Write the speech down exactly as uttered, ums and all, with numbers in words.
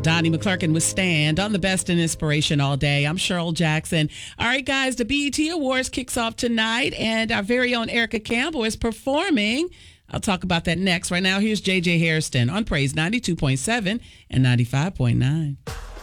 Donnie McClurkin with Stand on the Best in Inspiration all day. I'm Cheryl Jackson. All right, guys, the B E T Awards kicks off tonight, and our very own Erica Campbell is performing. I'll talk about that next. Right now, here's J J Hairston on Praise ninety-two point seven and ninety-five point nine.